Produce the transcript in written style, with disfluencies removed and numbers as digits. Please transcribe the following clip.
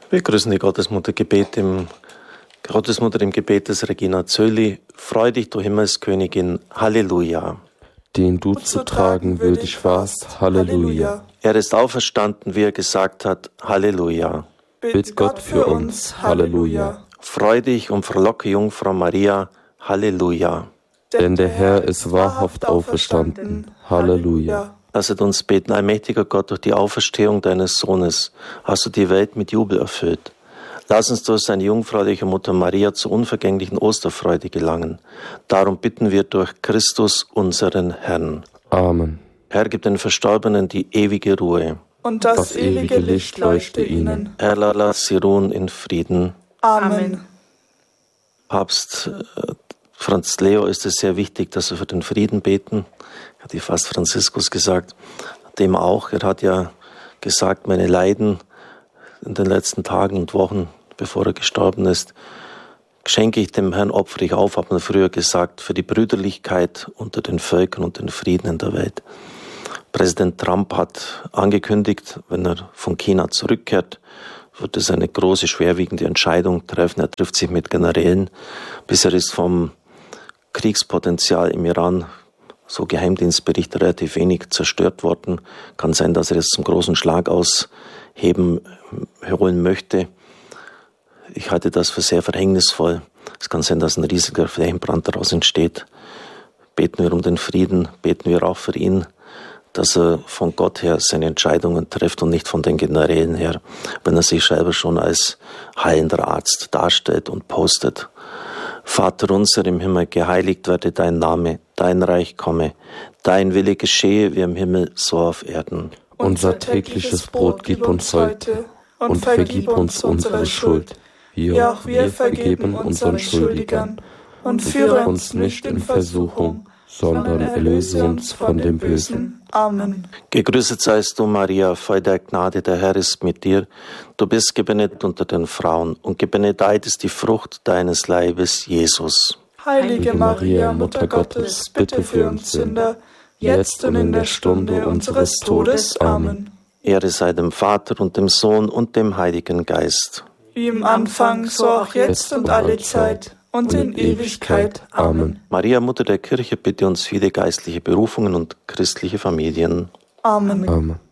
Wir grüßen die Gottesmutter im Gebet des Regina Coeli. Freu dich, du Himmelskönigin. Halleluja. Den du zu tragen würdig warst. Halleluja. Er ist auferstanden, wie er gesagt hat. Halleluja. Bitt Gott für uns. Halleluja. Freu dich und frohlocke, Jungfrau Maria. Halleluja. Denn der Herr ist wahrhaft auferstanden. Halleluja. Lasset uns beten, allmächtiger Gott, durch die Auferstehung deines Sohnes hast du die Welt mit Jubel erfüllt. Lass uns durch seine jungfräuliche Mutter Maria zur unvergänglichen Osterfreude gelangen. Darum bitten wir durch Christus, unseren Herrn. Amen. Herr, gib den Verstorbenen die ewige Ruhe. Und das ewige Licht leuchte ihnen. Herr, lass sie ruhen in Frieden. Amen. Papst Franz Leo ist es sehr wichtig, dass wir für den Frieden beten. Hat die fast Franziskus gesagt. Dem auch. Er hat ja gesagt, meine Leiden in den letzten Tagen und Wochen, bevor er gestorben ist, schenke ich dem Herrn, opfere ich auf, hat man früher gesagt, für die Brüderlichkeit unter den Völkern und den Frieden in der Welt. Präsident Trump hat angekündigt, wenn er von China zurückkehrt, wird es eine große, schwerwiegende Entscheidung treffen. Er trifft sich mit Generälen. Bisher ist vom Kriegspotenzial im Iran, so Geheimdienstberichte, relativ wenig zerstört worden. Kann sein, dass er jetzt zum großen Schlag holen möchte. Ich halte das für sehr verhängnisvoll. Es kann sein, dass ein riesiger Flächenbrand daraus entsteht. Beten wir um den Frieden, beten wir auch für ihn, dass er von Gott her seine Entscheidungen trifft und nicht von den Generälen her, wenn er sich selber schon als heilender Arzt darstellt und postet. Vater unser im Himmel, geheiligt werde dein Name, dein Reich komme, dein Wille geschehe wie im Himmel, so auf Erden. Unser tägliches Brot gib uns heute und vergib uns unsere Schuld, wie auch wir vergeben unseren Schuldigern. Und führe uns nicht in Versuchung, sondern erlöse uns von dem Bösen. Amen. Gegrüßet seist du, Maria, voll der Gnade, der Herr ist mit dir. Du bist gebenedeit unter den Frauen und gebenedeit ist die Frucht deines Leibes, Jesus. Heilige Maria, Mutter Gottes, bitte für uns Sünder, jetzt und in der Stunde unseres Todes. Amen. Ehre sei dem Vater und dem Sohn und dem Heiligen Geist. Wie im Anfang, so auch jetzt und alle Zeit und in Ewigkeit. Amen. Maria, Mutter der Kirche, bitte uns viele geistliche Berufungen und christliche Familien. Amen. Amen.